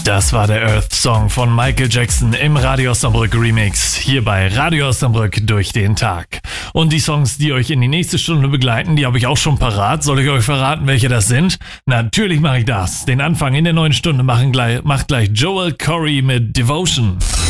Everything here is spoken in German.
Das war der Earth-Song von Michael Jackson im Radio Osnabrück Remix, hier bei Radio Osnabrück durch den Tag. Und die Songs, die euch in die nächste Stunde begleiten, die habe ich auch schon parat. Soll ich euch verraten, welche das sind? Natürlich mache ich das. Den Anfang in der neuen Stunde macht gleich Joel Corry mit Devotion.